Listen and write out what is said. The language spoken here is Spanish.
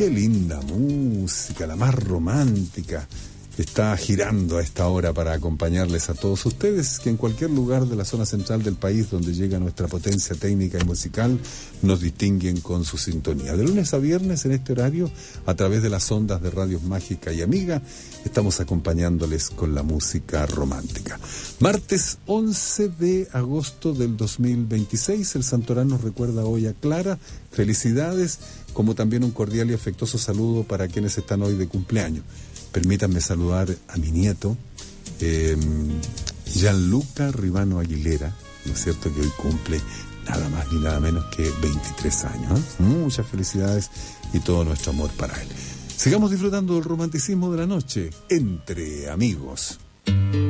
Qué linda música, la más romántica. Está girando a esta hora para acompañarles a todos ustedes, que en cualquier lugar de la zona central del país donde llega nuestra potencia técnica y musical, nos distinguen con su sintonía. De lunes a viernes en este horario, a través de las ondas de Radios Mágica y Amiga, estamos acompañándoles con la música romántica. Martes 11 de agosto del 2026, el Santoral nos recuerda hoy a Clara. Felicidades, como también un cordial y afectuoso saludo para quienes están hoy de cumpleaños. Permítanme saludar a mi nieto, Gianluca Ribano Aguilera, ¿no es cierto?, que hoy cumple nada más ni nada menos que 23 años. Muchas felicidades y todo nuestro amor para él. Sigamos disfrutando del romanticismo de la noche, entre amigos.